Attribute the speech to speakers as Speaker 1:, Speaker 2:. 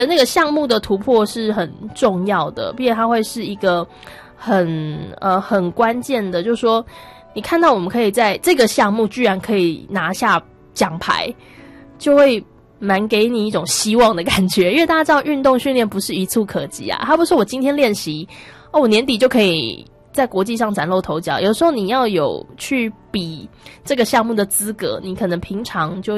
Speaker 1: 那个项目的突破是很重要的，并且它会是一个很关键的，就是说你看到我们可以在这个项目居然可以拿下奖牌，就会蛮给你一种希望的感觉。因为大家知道运动训练不是一蹴可及啊，它不是我今天练习我年底就可以在国际上崭露头角。有时候你要有去比这个项目的资格，你可能平常就